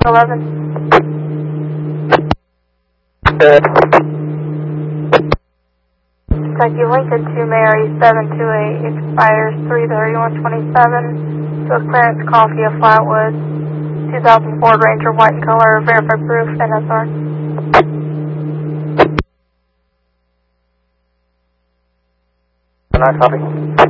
11. Kentucky Lincoln to Mary 728 expires 3/31/27. So Clarence Coffee of Flatwood, 2000 Ford Ranger white in color, verify proof, NSR. Copy.